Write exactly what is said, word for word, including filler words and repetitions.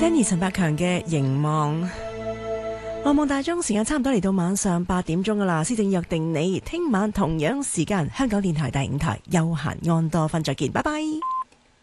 Danny 陳百強嘅凝望。望望大鐘，時間差唔多嚟到晚上八點鐘噶啦，施政約定你聽晚同樣時間香港電台第五台悠閒安多芬再見，拜拜。